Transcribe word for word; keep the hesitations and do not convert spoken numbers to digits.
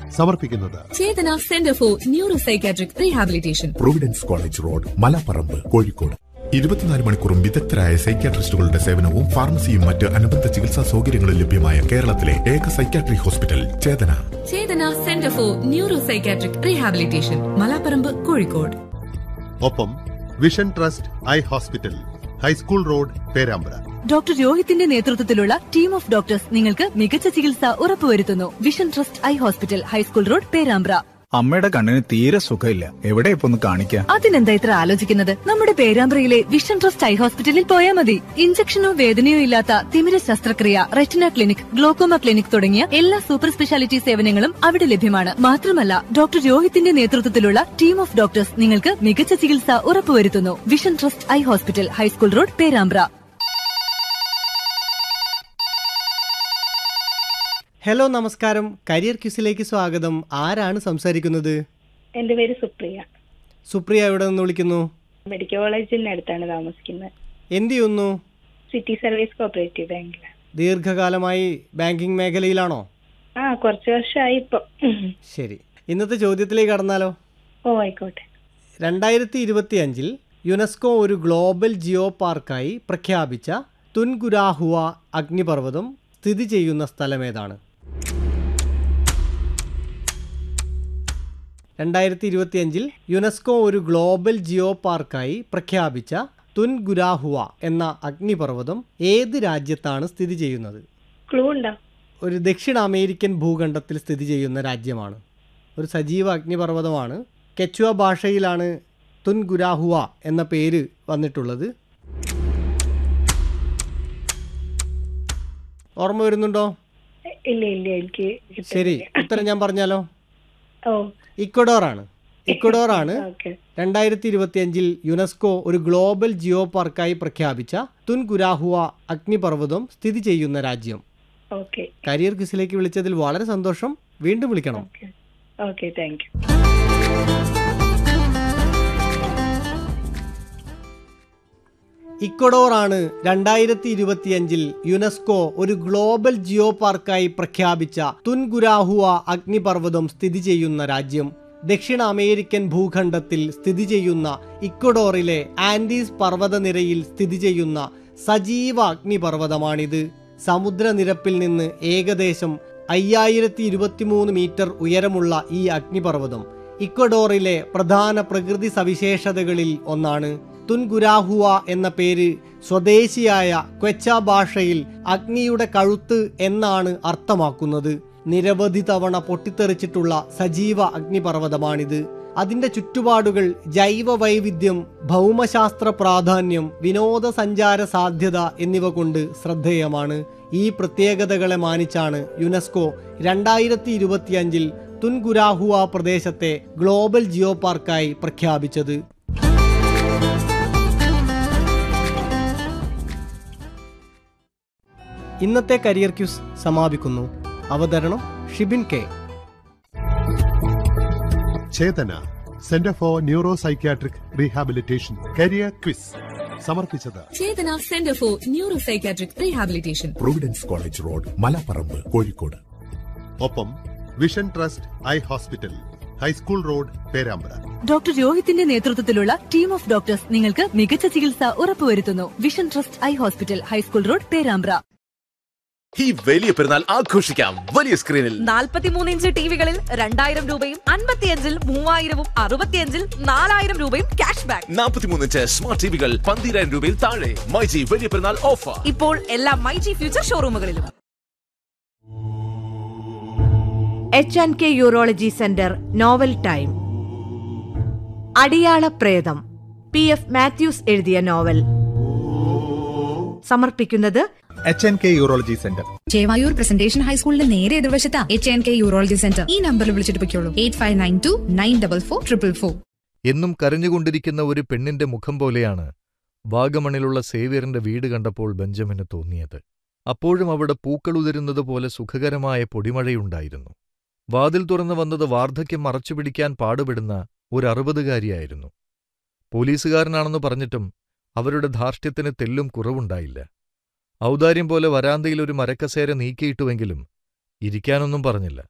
സമർപ്പിക്കുന്നത് ചേതന centre for neuro psychiatric rehabilitation, Providence college road, Malaparamba, Kozhikode. ഇരുപത്തിനാല് മണിക്കൂറും വിദഗ്ധരായ സൈക്യാട്രിസ്റ്റുകളുടെ സേവനവും ഫാർമസിയും മറ്റ് അനുബന്ധ ചികിത്സാ സൗകര്യങ്ങളും ലഭ്യമായ കേരളത്തിലെ ഏക psychiatry hospital Chetana. Chetana centre for neuro psychiatric rehabilitation, Malaparamba, Kozhikode. ഒപ്പം vision trust eye hospital, high school road, Perambra. Doctor രോഹിത്തിന്റെ നേതൃത്വത്തിലുള്ള ടീം ഓഫ് ഡോക്ടേഴ്സ് നിങ്ങൾക്ക് മികച്ച ചികിത്സ ഉറപ്പുവരുത്തുന്നു. Vision trust eye hospital, high school road, Perambra. അമ്മയുടെ കണ്ണിന് തീരെ സുഖമില്ല, എവിടെ ഇപ്പൊ ഒന്ന് കാണിക്കാം? അതിനെന്താ ഇത്ര ആലോചിക്കുന്നത്? നമ്മുടെ പേരാമ്പ്രയിലെ വിഷൻ ട്രസ്റ്റ് ഐ ഹോസ്പിറ്റലിൽ പോയാൽ മതി. ഇഞ്ചക്ഷനോ വേദനയോ ഇല്ലാത്ത തിമിര ശസ്ത്രക്രിയ, റെറ്റിന ക്ലിനിക്, ഗ്ലോക്കോമ ക്ലിനിക് തുടങ്ങിയ എല്ലാ സൂപ്പർ സ്പെഷ്യാലിറ്റി സേവനങ്ങളും അവിടെ ലഭ്യമാണ്. മാത്രമല്ല, ഡോക്ടർ രോഹിത്തിന്റെ നേതൃത്വത്തിലുള്ള ടീം ഓഫ് ഡോക്ടേഴ്സ് നിങ്ങൾക്ക് മികച്ച ചികിത്സ ഉറപ്പുവരുത്തുന്നു. Vision trust eye hospital, high school road, Perambra. Hello, നമസ്കാരം. കരിയർ ക്യൂസിലേക്ക് സ്വാഗതം. ആരാണ് സംസാരിക്കുന്നത്? എന്റെ പേര് സുപ്രിയ. സുപ്രിയ എവിടെ നിന്ന് വിളിക്കുന്നു? മെഡിക്കൽ കോളേജിന് അടുത്താണ് താമസിക്കുന്നത്. എന്ത് ചെയ്യുന്നു? സിറ്റി സർവീസ് കോപ്പറേറ്റീവ് ബാങ്കിൽ. ദീർഘകാലമായി ബാങ്കിങ് മേഖലയിലാണോ? ആ, കുറച്ച് വർഷമായി ഇപ്പൊ. ശരി, ഇന്നത്തെ ചോദ്യത്തിലേക്ക് കടന്നാലോ? ഓ, ആയിക്കോട്ടെ. രണ്ടായിരത്തി ഇരുപത്തി അഞ്ചിൽ യുനെസ്കോ ഒരു ഗ്ലോബൽ ജിയോ പാർക്കായി പ്രഖ്യാപിച്ച തുൻഗുരാഹുവ അഗ്നിപർവ്വതം സ്ഥിതി ചെയ്യുന്ന സ്ഥലമേതാണ്? രണ്ടായിരത്തി ഇരുപത്തി അഞ്ചിൽ യുനെസ്കോ ഒരു ഗ്ലോബൽ ജിയോ പാർക്കായി പ്രഖ്യാപിച്ച തുൻഗുരാഹുവ എന്ന അഗ്നിപർവ്വതം ഏത് രാജ്യത്താണ് സ്ഥിതി ചെയ്യുന്നത്? ക്ലൂ ഉണ്ടോ? ഒരു ദക്ഷിണ അമേരിക്കൻ ഭൂഖണ്ഡത്തിൽ സ്ഥിതി ചെയ്യുന്ന രാജ്യമാണ്. ഒരു സജീവ അഗ്നിപർവ്വതമാണ്. കെച്ചുവ ഭാഷയിലാണ് തുൻഗുരാഹുവ എന്ന പേര് വന്നിട്ടുള്ളത്. ഓർമ്മ വരുന്നുണ്ടോ? ഇല്ല ഇല്ല എനിക്ക്. ശരി, ഉത്തരം ഞാൻ പറഞ്ഞാലോ? ഓ, ഇക്വഡോർ ആണ്. ഇക്വഡോർ ആണ് രണ്ടായിരത്തി ഇരുപത്തി അഞ്ചിൽ യുനെസ്കോ ഒരു ഗ്ലോബൽ ജിയോ പാർക്കായി പ്രഖ്യാപിച്ച തുൻഗുരാഹുവ അഗ്നിപർവ്വതം സ്ഥിതി ചെയ്യുന്ന രാജ്യം. കരിയർ ക്വിസിലേക്ക് വിളിച്ചതിൽ വളരെ സന്തോഷം. വീണ്ടും വിളിക്കണം. Okay, thank you. ഇക്വഡോർ ആണ് രണ്ടായിരത്തി ഇരുപത്തിയഞ്ചിൽ യുനെസ്കോ ഒരു ഗ്ലോബൽ ജിയോ പാർക്കായി പ്രഖ്യാപിച്ച തുൻഗുരാഹുവ അഗ്നിപർവ്വതം സ്ഥിതി ചെയ്യുന്ന രാജ്യം. ദക്ഷിണ അമേരിക്കൻ ഭൂഖണ്ഡത്തിൽ സ്ഥിതി ചെയ്യുന്ന ഇക്വഡോറിലെ ആൻഡീസ് പർവ്വതനിരയിൽ സ്ഥിതി ചെയ്യുന്ന സജീവ അഗ്നിപർവ്വതമാണിത്. സമുദ്രനിരപ്പിൽ നിന്ന് ഏകദേശം അയ്യായിരത്തി ഇരുപത്തിമൂന്ന് മീറ്റർ ഉയരമുള്ള ഈ അഗ്നിപർവ്വതം ഇക്വഡോറിലെ പ്രധാന പ്രകൃതി സവിശേഷതകളിൽ ഒന്നാണ്. തുൻഗുരാഹുവ എന്ന പേര് സ്വദേശിയായ ക്വെച്ച ഭാഷയിൽ അഗ്നിയുടെ കഴുത്ത് എന്നാണ് അർത്ഥമാക്കുന്നത്. നിരവധി തവണ പൊട്ടിത്തെറിച്ചിട്ടുള്ള സജീവ അഗ്നിപർവ്വതമാണിത്. അതിന്റെ ചുറ്റുപാടുകൾ ജൈവ വൈവിധ്യം, ഭൗമശാസ്ത്ര പ്രാധാന്യം, വിനോദസഞ്ചാര സാധ്യത എന്നിവ കൊണ്ട് ശ്രദ്ധേയമാണ്. ഈ പ്രത്യേകതകളെ മാനിച്ചാണ് യുനെസ്കോ രണ്ടായിരത്തി ഇരുപത്തിയഞ്ചിൽ തുൻഗുരാഹുവ പ്രദേശത്തെ ഗ്ലോബൽ ജിയോ പാർക്കായി പ്രഖ്യാപിച്ചത്. ഇന്നത്തെ കരിയർ ക്യൂസ് സമാപിക്കുന്നു. അവതരണം Shibin K. Chetana centre for neuro psychiatric rehabilitation career quiz സമർപ്പിച്ചത് ചേതന centre for neuro psychiatric rehabilitation, Providence college road, Malaparamba, Kozhikode. ഒപ്പം vision trust eye hospital, high school road, Perambra. Doctor രോഹിത്തിന്റെ നേതൃത്വത്തിലുള്ള ടീം ഓഫ് ഡോക്ടേഴ്സ് നിങ്ങൾക്ക് മികച്ച ചികിത്സ ഉറപ്പുവരുത്തുന്നു. Vision trust eye hospital, high school road, Perambra. ഈ വലിയ പെരുന്നാൾ ആഘോഷിക്കാം വലിയ സ്ക്രീനിൽ. നാൽപ്പത്തിമൂന്ന് ഇഞ്ച് ടിവികളിൽ രണ്ടായിരം രൂപയും അൻപത്തിയഞ്ചിൽ മൂവായിരവും അറുപത്തിയഞ്ചിൽ നാലായിരം രൂപയും ക്യാഷ് ബാക്ക്. നാൽപ്പത്തിമൂന്ന് ഇഞ്ച് സ്മാർട്ട് ടിവികൾ പന്തിരായിരം രൂപയിൽ താഴെ. മൈജി വലിയ പെരുന്നാൾ ഓഫർ ഇപ്പോൾ എല്ലാ myG future ഷോറൂമുകളിലും. H and K urology centre novel time. അടിയാള പ്രേതം, പി എഫ് മാത്യൂസ് എഴുതിയ നോവൽ. സമർപ്പിക്കുന്നത് H and K urology centre, Chevayur presentation ഹൈസ്കൂളിന്റെ നേരെ എതിർവശത്താ H and K urology centre. ഈ നമ്പറിൽ വിളിച്ചിട്ട് പൊയ്ക്കോളൂ. Eight five nine to nine double four triple four. എന്നും കരഞ്ഞുകൊണ്ടിരിക്കുന്ന ഒരു പെണ്ണിന്റെ മുഖം പോലെയാണ് വാഗമണിലുള്ള സേവ്യറിന്റെ വീട് കണ്ടപ്പോൾ ബെഞ്ചമിന് തോന്നിയത്. അപ്പോഴും അവിടെ പൂക്കളുതിരുന്നതുപോലെ സുഖകരമായ പൊടിമഴയുണ്ടായിരുന്നു. വാതിൽ തുറന്നു വന്നത് വാർദ്ധക്യം മറച്ചുപിടിക്കാൻ പാടുപെടുന്ന ഒരു അറുപതുകാരിയായിരുന്നു. പോലീസുകാരനാണെന്ന് പറഞ്ഞിട്ടും അവരുടെ ധാർഷ്ട്യത്തിന് തെല്ലും കുറവുണ്ടായില്ല. ഔദാര്യം പോലെ വരാന്തയിൽ ഒരു മരക്കസേര നീക്കിയിട്ടുവെങ്കിലും ഇരിക്കാനൊന്നും പറഞ്ഞില്ല.